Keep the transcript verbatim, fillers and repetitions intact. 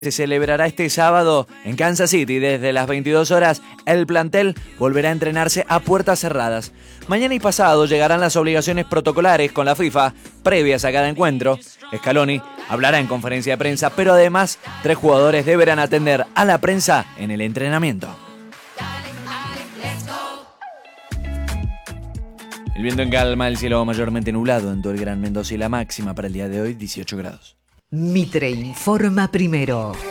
Se celebrará este sábado en Kansas City desde las veintidós horas. El plantel volverá a entrenarse a puertas cerradas. Mañana y pasado llegarán las obligaciones protocolares con la FIFA previas a cada encuentro. Scaloni hablará en conferencia de prensa, pero además tres jugadores deberán atender a la prensa en el entrenamiento. El viento en calma, el cielo mayormente nublado en todo el Gran Mendoza y la máxima para el día de hoy dieciocho grados. Mitre informa primero.